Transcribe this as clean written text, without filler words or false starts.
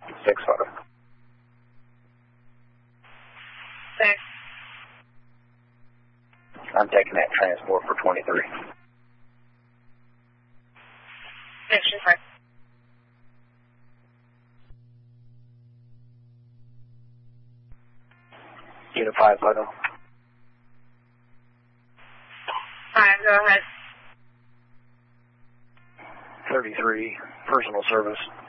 6-5. Thanks. I'm taking that transport for 23. Connection 5. Unit 5, Photo. 5, go ahead. 33, personal service.